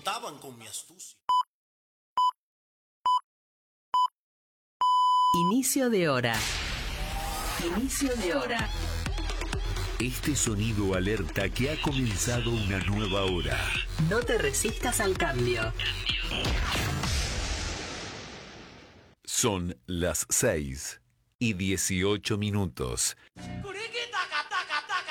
contaban con mi astucia. Inicio de hora. Inicio de hora. Este sonido alerta que ha comenzado una nueva hora. No te resistas al cambio. Son las 6:18.